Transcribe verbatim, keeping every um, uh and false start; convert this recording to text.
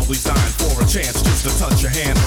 probably dying for a chance just to touch your hand.